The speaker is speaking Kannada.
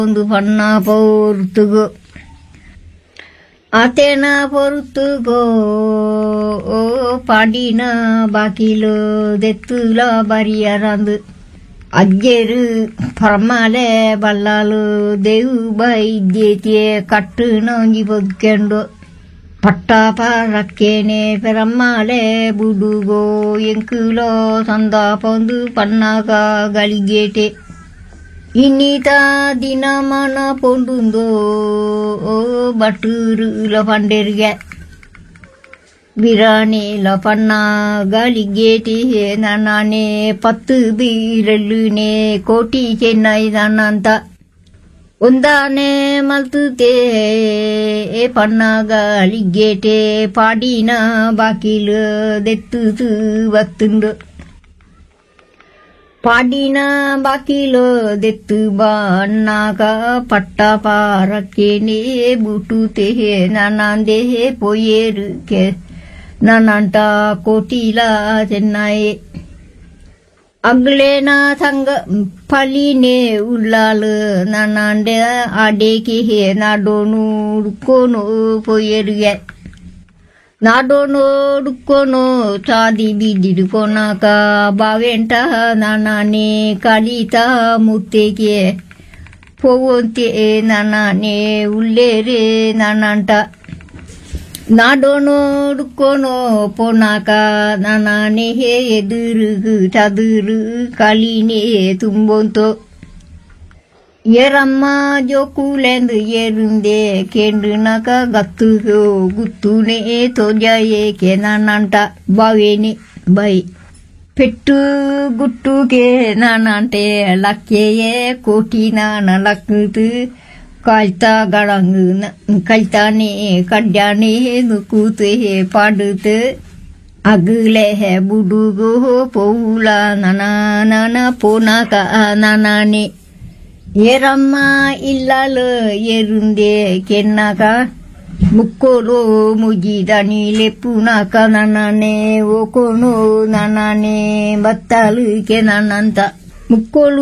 ಒಂದು ಪನ್ನ ಪೌರ್ತುಗು ಆತೇನ ಪೊರುತ್ತುಗೋ ಪಾಡಿನ ಬಾಕಿಲು ದೆತ್ತುಲ ಬರಿಯರಂದು ಅಜ್ಜೇರು ಪರಮಾಲೆ ಬಲ್ಲಾಲು ದೇವು ಬೈದ್ಯೇತಿಯೇ ಕಟ್ಟು ನೊಂಜಿ ಬದುಕೆಂಡು ಪಟ್ಟಾಪರಕ್ಕೇನೆ ಪೆರಮ್ಮಾಲೆ ಬುಡುಗೋ ಎಂಕುಲೋ ಸಂದಾಪೊಂದು ಪನ್ನಾಗ ಗಳಿಗೇಟೆ ಇನ್ನೀತ ದಿನ ಮನ ಪೊಂಡುಂದೋ ಬಟೂರುಲ ಪಂಡೆರ್ಗೆ ಬಿರಾಣಿಲ ಪನ್ನ ಗಳಿಗೇಟಿ ನಾನೇ 10 ಬೀರಲ್ಲುನೆ ಕೋಟಿ ಚೆನ್ನೈ ನಾನಂತ ಒಂದಾನೆ ಮಲ್ತುತೆ ಪನ್ನ ಗಳಿಗೇಟೆ ಪಾಡಿನ ಬಾಕಿಲು ದೆತ್ತು ಬತ್ತುಂಡು ಪಾಡಿನ ಬಾಕಿಲು ದೆತ್ತು ಬನ್ನಾಗ ಪಟ್ಟಪಾರಕ್ಕೇನೆ ಬುಟುತೆ ನಾನಂದೆ ಪೊಯ್ಯೇರುಕೆ ನಾನಂಟ ಕೋಟಿಲ ಚೆನ್ನೈ ಅಗ್ಲೇನ ಸಂಗ ಫಲಿನೆ ಉಳ್ಳಾಲು ನಾನಂಡೆ ಆಡೇಕಿ ನಾಡೋನು ಡುಕ್ಕೋನು ಪೊಯ್ಯೇರುಗೆ ನಾಡೋನೋಡುಕ್ಕೋನೋ ಚಾದಿ ಬಿದ್ದಿಡುಕೋನಾಕ ಬಾವೆಂಟ ನಾನೇ ಕಲಿತ ಮುತ್ತೆಗೆ ಪೋವಂತೆ ನಾನೇ ಉಳ್ಳೇರೆ ನಾನಂಟ ನಾಡೋನೋಡುಕ್ಕೋನೋ ಪೋನಾಕ ನಾನೇ ಎದುರುಗು ಚದುರು ಕಲಿನೇ ತುಂಬೊಂತೋ ಏರಮ್ಮ ಜೋಕುಲೆಂದು ಏರುಂದೆ ಕೆಂಡುನಕ ಗತ್ತುಗೋ ಗುತ್ತುನೆ ತೋಜಾಯೇಕೆ ನಾನಂಟ ಬಾವೇನಿ ಬೈ ಪೆಟ್ಟು ಗುಟ್ಟುಗೆ ನಾನಂಟೆ ಲಕ್ಕೆಯೇ ಕೋಟಿ ನಾನ ಲಕ್ಕುತು ಕಾಯ್ತಾ ಗಳಂಗು ಕೈತಾನೆ ಕಡ್ಯಾನೆ ನುಕೂತೆ ಪಾಡುತ್ತೆ ಅಗಲೆ ಬುಡುಗೋ ಪೌಲ ನಾನ ಪೋನಾಕ ನಾನೇ ಏರಮ್ಮ ಇಲ್ಲಲು ಏರುಂದೆ ಕೆನ್ನಕ ಮುಕ್ಕೋಲು ಮುಗಿದನಿ ಲೆಪ್ಪುನಕ ನಾನೇ ಓಕೋನು ನಾನೇ ಬತ್ತಲು ಕೆ ನಾನಂತ ಮುಕ್ಕೋಲು